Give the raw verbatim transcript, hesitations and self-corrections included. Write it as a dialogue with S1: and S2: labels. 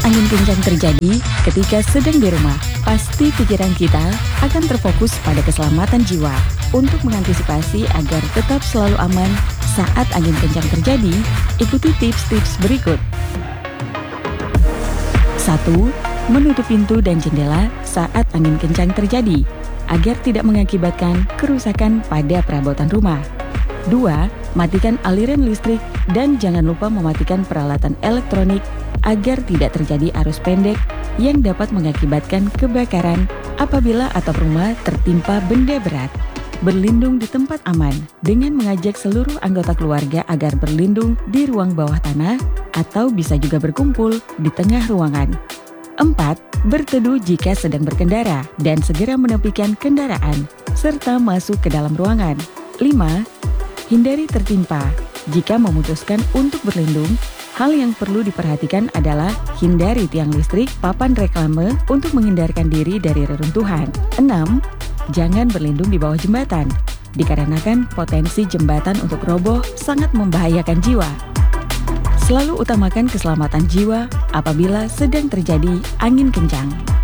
S1: angin kencang terjadi ketika sedang di rumah, pasti pikiran kita akan terfokus pada keselamatan jiwa. Untuk mengantisipasi agar tetap selalu aman saat angin kencang terjadi, ikuti tips-tips berikut. satu. Menutup pintu dan jendela saat angin kencang terjadi, agar tidak mengakibatkan kerusakan pada perabotan rumah. dua. Matikan aliran listrik dan jangan lupa mematikan peralatan elektronik agar tidak terjadi arus pendek yang dapat mengakibatkan kebakaran apabila atap rumah tertimpa benda berat. Berlindung di tempat aman dengan mengajak seluruh anggota keluarga agar berlindung di ruang bawah tanah atau bisa juga berkumpul di tengah ruangan. empat. Berteduh jika sedang berkendara dan segera menepikan kendaraan serta masuk ke dalam ruangan. lima. Hindari tertimpa. Jika memutuskan untuk berlindung, hal yang perlu diperhatikan adalah hindari tiang listrik, papan reklame untuk menghindarkan diri dari reruntuhan. enam. Jangan berlindung di bawah jembatan, dikarenakan potensi jembatan untuk roboh sangat membahayakan jiwa. Selalu utamakan keselamatan jiwa apabila sedang terjadi angin kencang.